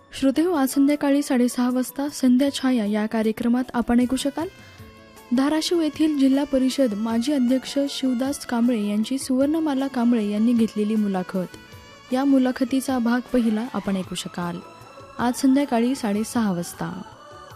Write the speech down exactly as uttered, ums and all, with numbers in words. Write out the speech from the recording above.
श्रोतेहो, आज संध्याकाळी साडेसहा वाजता संध्या छाया या कार्यक्रमात आपण ऐकू शकाल धाराशिव येथील जिल्हा परिषद माजी अध्यक्ष शिवदास कांबळे यांची सुवर्णमाला कांबळे यांनी घेतलेली मुलाखत. या मुलाखतीचा भाग पहिला आपण ऐकू शकाल आज संध्याकाळी साडेसहा वाजता.